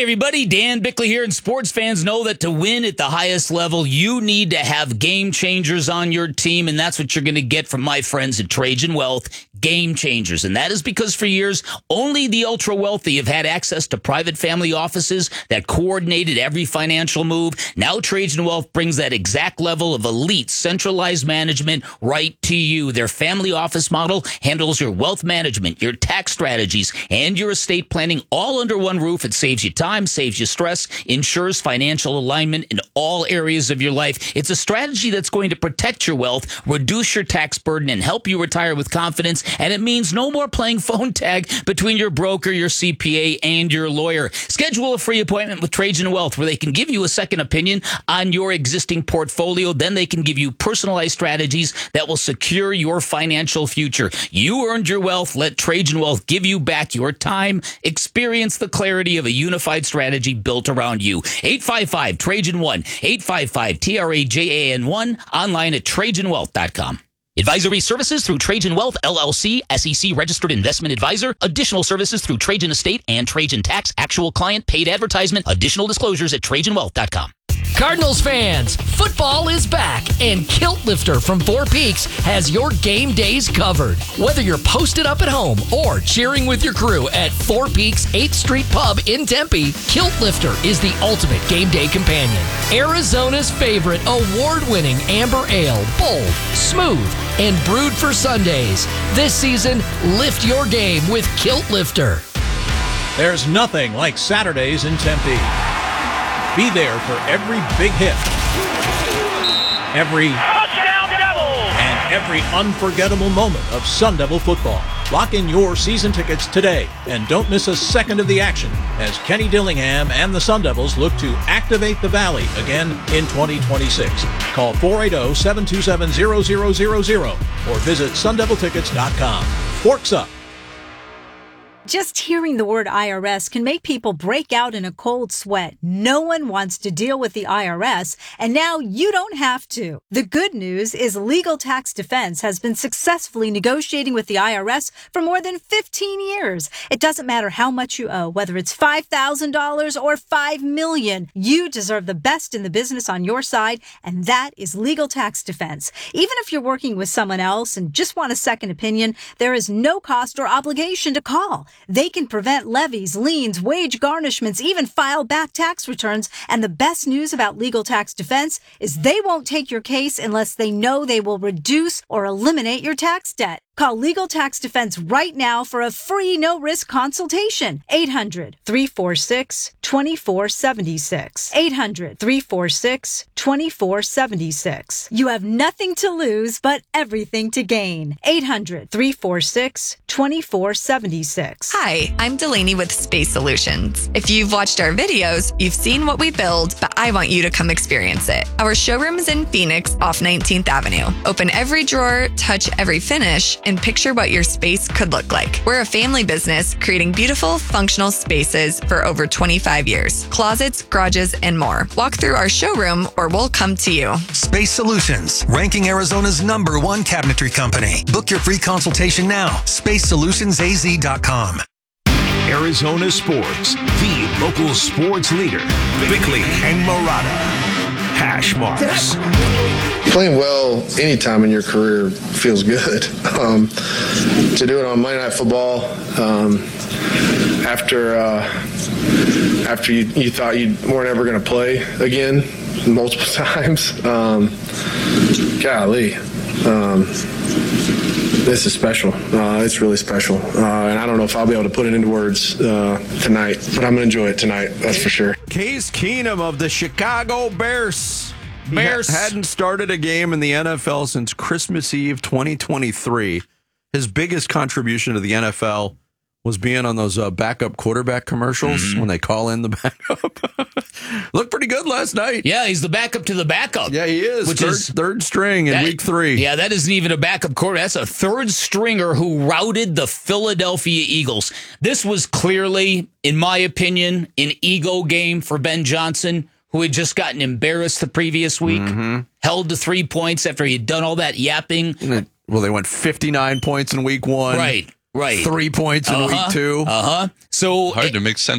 Hey, everybody, Dan Bickley here, and sports fans know that to win at the highest level, you need to have game changers on your team, and that's what you're going to get from my friends at Trajan Wealth, Game Changers. And that is because for years, only the ultra-wealthy have had access to private family offices that coordinated every financial move. Now Trajan Wealth brings that exact level of elite, centralized management right to you. Their family office model handles your wealth management, your tax strategies, and your estate planning all under one roof. It saves you time, saves you stress, ensures financial alignment in all areas of your life. It's a strategy that's going to protect your wealth, reduce your tax burden, and help you retire with confidence. And it means no more playing phone tag between your broker, your CPA, and your lawyer. Schedule a free appointment with Trajan Wealth where they can give you a second opinion on your existing portfolio. Then they can give you personalized strategies that will secure your financial future. You earned your wealth. Let Trajan Wealth give you back your time. Experience the clarity of a unified strategy built around you. 855-TRAJAN-1, 855-TRAJAN-1, online at TrajanWealth.com. Advisory services through Trajan Wealth, LLC, SEC registered investment advisor. Additional services through Trajan Estate and Trajan Tax. Actual client paid advertisement. Additional disclosures at TrajanWealth.com. Cardinals fans, football is back, and Kilt Lifter from Four Peaks has your game days covered. Whether you're posted up at home or cheering with your crew at Four Peaks 8th Street Pub in Tempe, Kilt Lifter is the ultimate game day companion. Arizona's favorite award-winning amber ale, bold, smooth, and brewed for Sundays. This season, lift your game with Kilt Lifter. There's nothing like Saturdays in Tempe. Be there for every big hit, every touchdown Devils, and every unforgettable moment of Sun Devil football. Lock in your season tickets today and don't miss a second of the action as Kenny Dillingham and the Sun Devils look to activate the Valley again in 2026. Call 480-727-0000 or visit sundeviltickets.com. Forks up. Just hearing the word IRS can make people break out in a cold sweat. No one wants to deal with the IRS, and now you don't have to. The good news is Legal Tax Defense has been successfully negotiating with the IRS for more than 15 years. It doesn't matter how much you owe, whether it's $5,000 or $5 million. You deserve the best in the business on your side, and that is Legal Tax Defense. Even if you're working with someone else and just want a second opinion, there is no cost or obligation to call. They can prevent levies, liens, wage garnishments, even file back tax returns. And the best news about Legal Tax Defense is they won't take your case unless they know they will reduce or eliminate your tax debt. Call Legal Tax Defense right now for a free no-risk consultation. 800-346-2476. 800-346-2476. You have nothing to lose but everything to gain. 800-346-2476. Hi, I'm Delaney with Space Solutions. If you've watched our videos, you've seen what we build, but I want you to come experience it. Our showroom is in Phoenix off 19th Avenue. Open every drawer, touch every finish, and picture what your space could look like. We're a family business creating beautiful, functional spaces for over 25 years. Closets, garages, and more. Walk through our showroom or we'll come to you. Space Solutions, ranking Arizona's #1 cabinetry company. Book your free consultation now. SpaceSolutionsAZ.com. Arizona Sports, the local sports leader. Bickley and Marotta. Hash marks. Playing well any time in your career feels good. To do it on Monday Night Football after you thought you weren't ever going to play again multiple times, golly. This is special. It's really special. And I don't know if I'll be able to put it into words tonight, but I'm going to enjoy it tonight, that's for sure. Case Keenum of the Chicago Bears. Hadn't started a game in the NFL since Christmas Eve 2023. His biggest contribution to the NFL was being on those backup quarterback commercials when they call in the backup. Looked pretty good last night. Yeah, he's the backup to the backup. Yeah, he is. Which is third string in week 3. Yeah, that isn't even a backup quarterback. That's a third stringer who routed the Philadelphia Eagles. This was clearly, in my opinion, an ego game for Ben Johnson, who had just gotten embarrassed the previous week, held to 3 points after he had done all that yapping. Well, they went 59 points in week 1. Right. 3 points in week 2. So hard to make sense